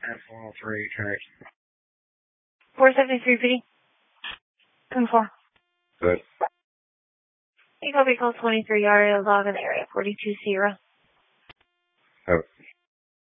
F103, church. 473 PD. 10-4. Good. You copy call 23 area log in area 42-0.